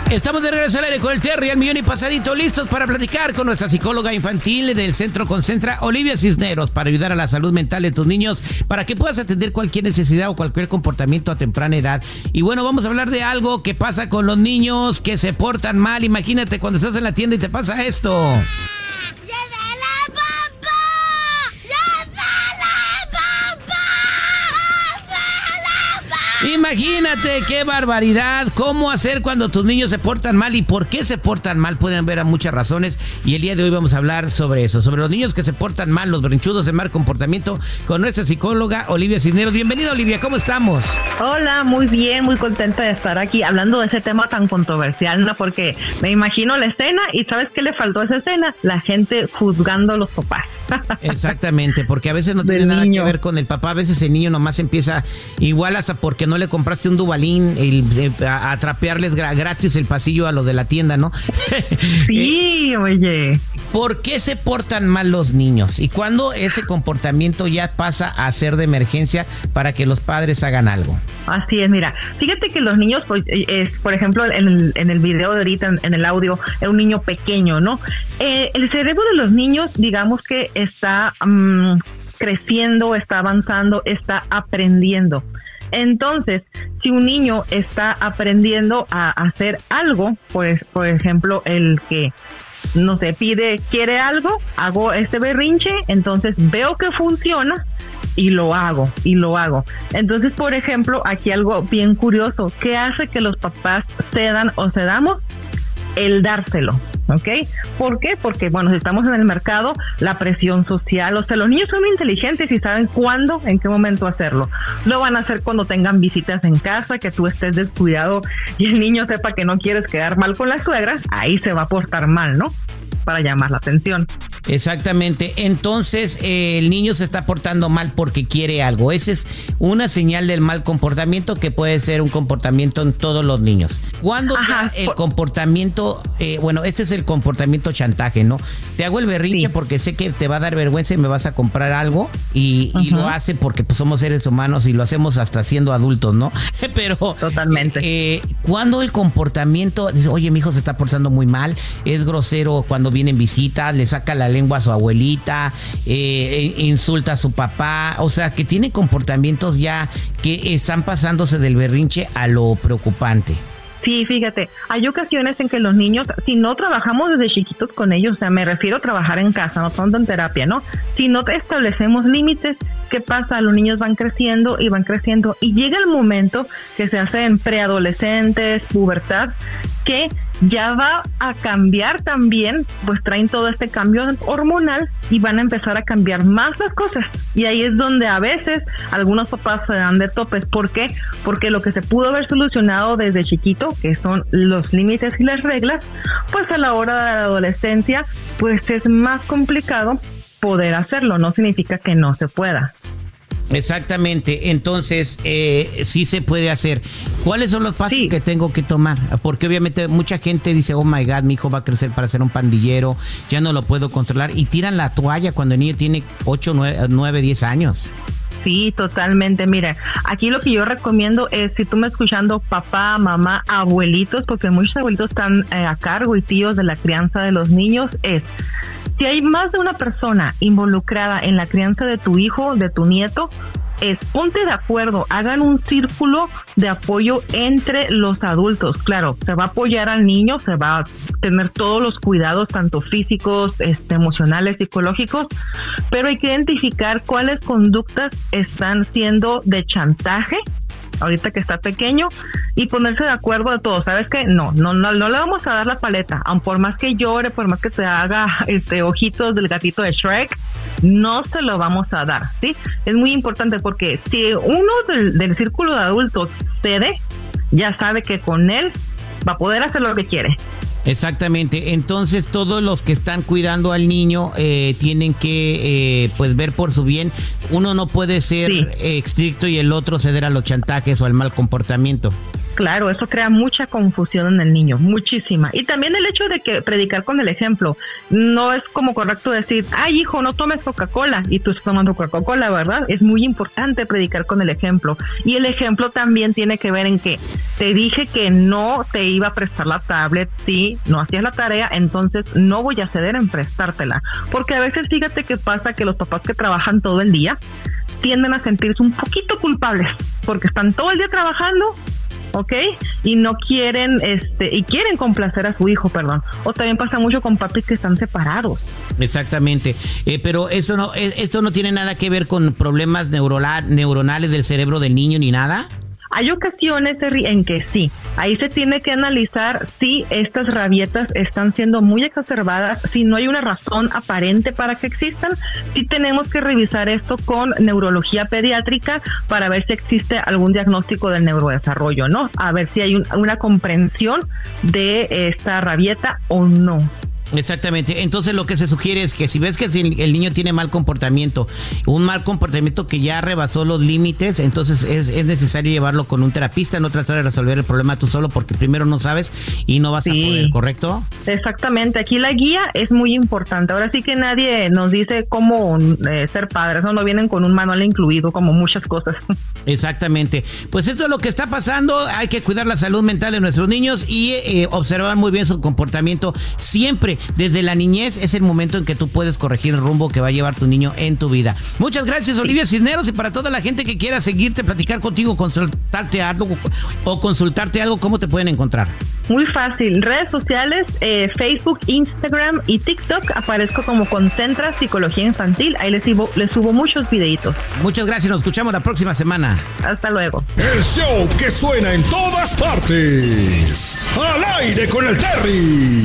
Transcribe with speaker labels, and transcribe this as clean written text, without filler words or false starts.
Speaker 1: Estamos de regreso al aire con el Terry, al millón y pasadito, listos para platicar con nuestra psicóloga infantil del Centro Concentra, Olivia Cisneros, para ayudar a la salud mental de tus niños, para que puedas atender cualquier necesidad o cualquier comportamiento a temprana edad. Y bueno, vamos a hablar de algo que pasa con los niños que se portan mal. Imagínate cuando estás en la tienda y te pasa esto. Imagínate qué barbaridad, cómo hacer cuando tus niños se portan mal y por qué se portan mal. Pueden ver a muchas razones y el día de hoy vamos a hablar sobre eso, sobre los niños que se portan mal, los berrinchudos, el mal comportamiento, con nuestra psicóloga Olivia Cisneros. Bienvenida, Olivia, ¿cómo estamos?
Speaker 2: Hola, muy bien, muy contenta de estar aquí hablando de ese tema tan controversial, ¿no? Porque me imagino la escena y ¿sabes qué le faltó a esa escena? La gente juzgando a los papás.
Speaker 1: Exactamente, porque a veces no tiene nada que ver con el papá, a veces el niño nomás empieza igual hasta porque no le compraste un Dubalín a trapearles gratis el pasillo a los de la tienda, ¿no?
Speaker 2: Sí, oye.
Speaker 1: ¿Por qué se portan mal los niños? ¿Y cuándo ese comportamiento ya pasa a ser de emergencia para que los padres hagan algo?
Speaker 2: Así es, mira, fíjate que los niños, pues, por ejemplo, en el video de ahorita, en el audio, es un niño pequeño, ¿no? El cerebro de los niños, digamos que está creciendo, está avanzando, está aprendiendo. Entonces, si un niño está aprendiendo a hacer algo, pues, por ejemplo, el que, no sé, quiere algo, hago este berrinche, entonces veo que funciona y lo hago. Entonces, por ejemplo, aquí algo bien curioso, ¿qué hace que los papás cedan o cedamos? El dárselo, ¿ok? ¿Por qué? Porque, bueno, si estamos en el mercado, la presión social, o sea, los niños son inteligentes y saben cuándo, en qué momento hacerlo. Lo van a hacer cuando tengan visitas en casa, que tú estés descuidado y el niño sepa que no quieres quedar mal con las suegras, ahí se va a portar mal, ¿no? Para llamar la atención.
Speaker 1: Exactamente. Entonces, el niño se está portando mal porque quiere algo. Esa es una señal del mal comportamiento que puede ser un comportamiento en todos los niños. Cuando ya el comportamiento, este es el comportamiento chantaje, ¿no? Te hago el berrinche porque sé que te va a dar vergüenza y me vas a comprar algo y lo hace porque pues, somos seres humanos y lo hacemos hasta siendo adultos, ¿no? Pero
Speaker 2: totalmente.
Speaker 1: Cuando el comportamiento dice, oye, mi hijo se está portando muy mal, es grosero cuando viene en visita, le saca la lengua a su abuelita, insulta a su papá, o sea, que tiene comportamientos ya que están pasándose del berrinche a lo preocupante.
Speaker 2: Sí, fíjate, hay ocasiones en que los niños, si no trabajamos desde chiquitos con ellos, o sea, me refiero a trabajar en casa, no tanto en terapia, ¿no? Si no establecemos límites, ¿qué pasa? Los niños van creciendo y llega el momento que se hacen preadolescentes, pubertad, que ya va a cambiar también, pues traen todo este cambio hormonal y van a empezar a cambiar más las cosas. Y ahí es donde a veces algunos papás se dan de topes. ¿Por qué? Porque lo que se pudo haber solucionado desde chiquito, que son los límites y las reglas, pues a la hora de la adolescencia, pues es más complicado poder hacerlo. No significa que no se pueda.
Speaker 1: Exactamente, entonces sí se puede hacer. ¿Cuáles son los pasos que tengo que tomar? Porque obviamente mucha gente dice, oh my God, mi hijo va a crecer para ser un pandillero, ya no lo puedo controlar, y tiran la toalla cuando el niño tiene 8, 9, 10 años.
Speaker 2: Sí, totalmente. Mira, aquí lo que yo recomiendo es, si tú me escuchando, papá, mamá, abuelitos, porque muchos abuelitos están a cargo y tíos de la crianza de los niños, si hay más de una persona involucrada en la crianza de tu hijo, de tu nieto, ponte de acuerdo, hagan un círculo de apoyo entre los adultos. Claro, se va a apoyar al niño, se va a tener todos los cuidados, tanto físicos, emocionales, psicológicos, pero hay que identificar cuáles conductas están siendo de chantaje ahorita que está pequeño y ponerse de acuerdo de todo. ¿Sabes qué? No le vamos a dar la paleta, aun por más que llore, por más que se haga ojitos del gatito de Shrek, no se lo vamos a dar, ¿sí? Es muy importante porque si uno del círculo de adultos cede, ya sabe que con él va a poder hacer lo que quiere.
Speaker 1: Exactamente, entonces todos los que están cuidando al niño tienen que pues ver por su bien. Uno no puede ser estricto y el otro ceder a los chantajes o al mal comportamiento.
Speaker 2: Claro, eso crea mucha confusión en el niño, muchísima. Y también el hecho de que predicar con el ejemplo, no es como correcto decir, ay hijo, no tomes Coca-Cola, y tú estás tomando Coca-Cola, ¿verdad? Es muy importante predicar con el ejemplo. Y el ejemplo también tiene que ver en que te dije que no te iba a prestar la tablet, si no hacías la tarea, entonces no voy a ceder en prestártela. Porque a veces fíjate que pasa que los papás que trabajan todo el día tienden a sentirse un poquito culpables, porque están todo el día trabajando, ¿ok? Y no quieren, y quieren complacer a su hijo, perdón. O también pasa mucho con papis que están separados.
Speaker 1: Exactamente, pero esto no tiene nada que ver con problemas neuronales del cerebro del niño ni nada.
Speaker 2: Hay ocasiones en que sí, ahí se tiene que analizar si estas rabietas están siendo muy exacerbadas, si no hay una razón aparente para que existan, sí tenemos que revisar esto con neurología pediátrica para ver si existe algún diagnóstico del neurodesarrollo, ¿no? A ver si hay una comprensión de esta rabieta o no.
Speaker 1: Exactamente, entonces lo que se sugiere es que si ves que el niño tiene mal comportamiento, un mal comportamiento que ya rebasó los límites, entonces es necesario llevarlo con un terapista, no tratar de resolver el problema tú solo porque primero no sabes y no vas a poder, ¿correcto?
Speaker 2: Exactamente, aquí la guía es muy importante, ahora sí que nadie nos dice cómo ser padres, no vienen con un manual incluido como muchas cosas.
Speaker 1: Exactamente, pues esto es lo que está pasando, hay que cuidar la salud mental de nuestros niños y observar muy bien su comportamiento siempre. Desde la niñez es el momento en que tú puedes corregir el rumbo que va a llevar tu niño en tu vida. Muchas gracias, Olivia Cisneros, y para toda la gente que quiera seguirte, platicar contigo, consultarte algo, ¿cómo te pueden encontrar?
Speaker 2: Muy fácil, redes sociales, Facebook, Instagram y TikTok, aparezco como Concentra Psicología Infantil, ahí les subo muchos videitos.
Speaker 1: Muchas gracias, nos escuchamos la próxima semana.
Speaker 2: Hasta luego.
Speaker 3: El show que suena en todas partes, al aire con el Terry.